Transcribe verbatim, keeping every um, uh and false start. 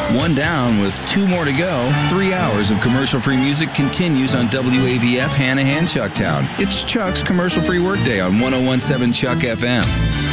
One down with two more to go. Three hours of commercial-free music continues on W A V F Hanahan, Chucktown. It's Chuck's commercial-free workday on one oh one point seven Chuck F M.